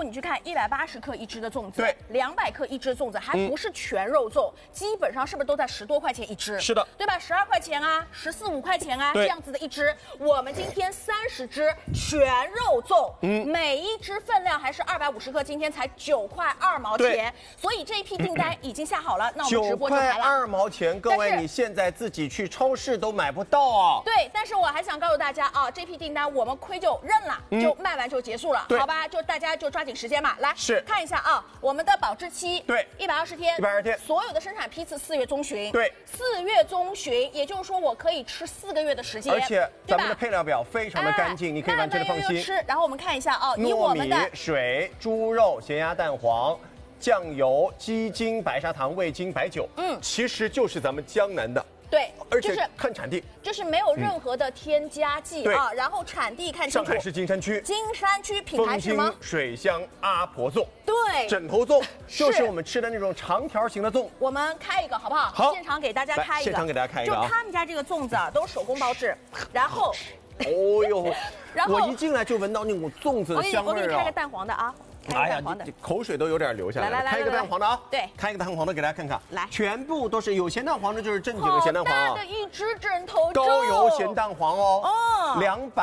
后你去看180克一只的粽子， 对 ，200克一只粽子，还不是全肉粽，基本上是不是都在10多块钱一只？ 是的， 对吧？12块钱啊，14、15块钱啊，这样子的一只。我们今天30只全肉粽，每一只分量还是250克，今天才9块2毛钱，所以这一批订单已经下好了，那我们直播就来了。 9块2毛钱，各位你现在自己去超市都买不到啊。 对，但是我还想告诉大家啊，这批订单我们亏就认了，就卖完就结束了，好吧？就大家就抓紧时间嘛，来看一下啊，我们的保质期对 120天 ，120天， 所有的生产批次4月中旬， 对 ，4月中旬，也就是说我可以吃4个月的时间， 而且咱们的配料表非常的干净，你可以完全的放心。 吃，然后我们看一下啊，以糯我们的米、水、猪肉、咸鸭蛋黄、酱油、鸡精、白砂糖、味精、白酒，其实就是咱们江南的。 对， 而且看产地， 就是没有任何的添加剂啊。然后产地看清楚， 上海市金山区， 金山区品牌是什么？ 水乡阿婆粽。 对， 枕头粽就是我们吃的那种长条形的粽。 我们开一个好不好？ 好， 现场给大家开一个。 现场给大家开一个啊！ 就他们家这个粽子啊，都是手工包制，然后， 哦呦， 然后我一进来就闻到那种粽子的香味我给你开个蛋黄的啊。 哎呀，口水都有点流下来了。开一个蛋黄的啊， 对， 开一个蛋黄的给大家看看。 来， 全部都是有咸蛋黄的，就是正经的咸蛋黄啊。 好大的一只枕头粽， 高油咸蛋黄哦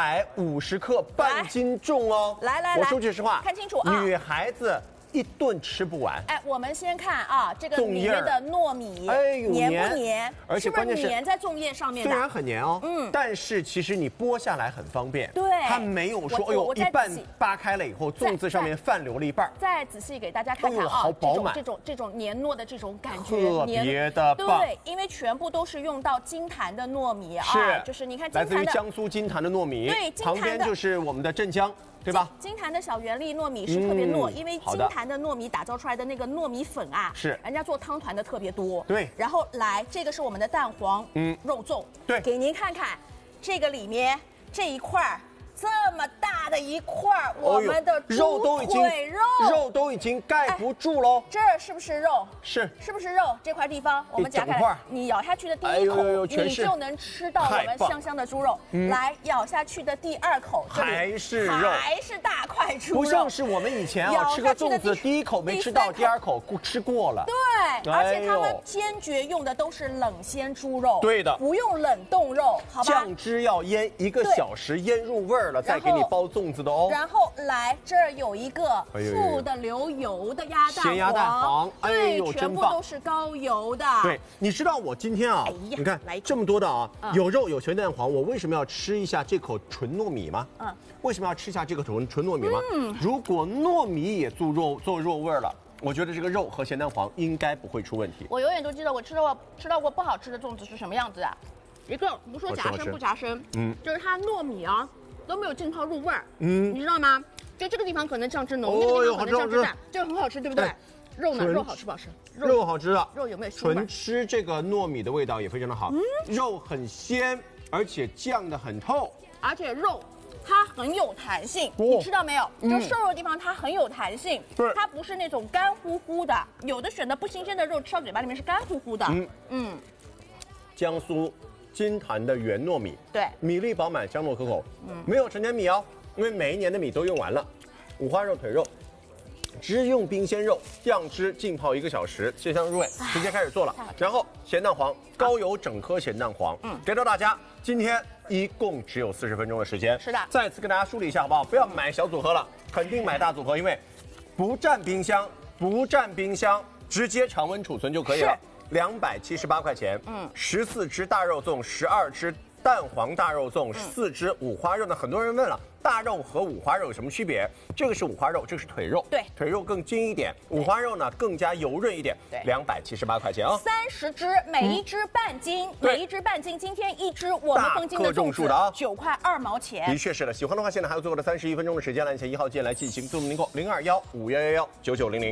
，250克，半斤重哦。 来， 我说句实话， 看清楚啊， 女孩子一顿吃不完。 哎，我们先看啊，这个里面的糯米， 哎呦， 黏不黏？ 而且关键是粘在粽叶上面的。 虽然很黏哦，但是其实你剥下来很方便。 对， 它没有说，哎呦，一半扒开了以后，粽子上面泛流了一半。 再仔细给大家看看啊， 好饱满， 这种黏糯的这种感觉， 特别的棒。 对，因为全部都是用到金坛的糯米啊，就是你看来自于江苏金坛的糯米， 对， 旁边就是我们的镇江。对吧？ 金坛的小圆粒糯米是特别糯，因为金坛的糯米打造出来的那个糯米粉啊， 是人家做汤团的特别多。 对， 然后来这个是我们的蛋黄肉粽， 对， 给您看看这个里面这一块这么大的一块我们的猪腿肉都已经盖不住喽。 这儿是不是肉？ 是不是肉？这块地方我们夹开来，你咬下去的第一口，你就能吃到我们香香的猪肉。来，咬下去的第2口， 还是肉， 还是大块猪肉， 不像是我们以前啊吃个粽子，第1口没吃到，第2口吃过了。 对，而且他们坚决用的都是冷鲜猪肉， 对的， 不用冷冻肉，好吧？ 酱汁要腌1个小时，腌入味儿了，再给你包粽子的哦。 然后来这儿有一个富的流油的咸鸭蛋黄，哎呦， 全部都是高油的。 对，你知道我今天啊，你看这么多的啊，有肉有咸蛋黄，我为什么要吃一下这口纯糯米吗？为什么要吃一下这个纯糯米吗？如果糯米也做肉味儿了。我觉得这个肉和咸蛋黄应该不会出问题。 我永远都记得我吃到过不好吃的粽子是什么样子的，一个不说夹生不夹生，就是它糯米啊都没有浸泡入味儿，你知道吗？就这个地方可能酱汁浓，那个地方可能酱汁淡，这个很好吃，对不对？肉呢？肉好吃不好吃？ 肉好吃的， 肉有没有纯吃这个糯米的味道也非常的好，肉很鲜，而且酱的很透， 而且肉。它很有弹性，你知道没有？就瘦肉的地方它很有弹性，它不是那种干乎乎的。有的选的不新鲜的肉吃到嘴巴里面是干乎乎的。 江苏金坛的原糯米， 对， 米粒饱满，香糯可口，没有陈年米哦，因为每一年的米都用完了。五花肉腿肉，只用冰鲜肉，酱汁浸泡1个小时，鲜香入味，直接开始做了。然后咸蛋黄，高油整颗咸蛋黄，给到大家。今天一共只有40分钟的时间， 是的。 再次跟大家梳理一下好不好？不要买小组合了，肯定买大组合，因为不占冰箱，直接常温储存就可以了。278块钱，14只大肉粽，12只蛋黄大肉粽，4只五花肉呢。很多人问了，大肉和五花肉有什么区别？这个是五花肉，这个是腿肉， 对， 腿肉更筋一点，五花肉呢更加油润一点。对，278块钱哦 ，30只，每一只半斤，每一只半斤。今天一只我们封斤的粽子9块2毛钱。 的确是的，喜欢的话，现在还有最后的31分钟的时间，按下1号键来进行自动订购，02151119900。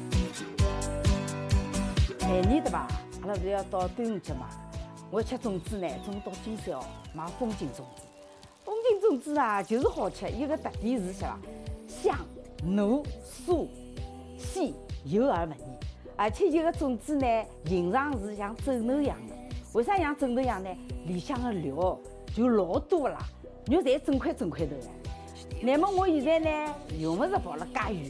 每年对吧？阿拉不是要到端午节嘛？我吃粽子呢，总到金山哦买风景粽子。风景粽子啊，就是好吃，一个特点是啥？香、糯、酥、鲜、油而不腻。而且一个粽子呢，形状是像枕头一样的。为啥像枕头一样呢？里向的料就老多啦，肉侪整块的。那么我现在呢，用的是跑了加油，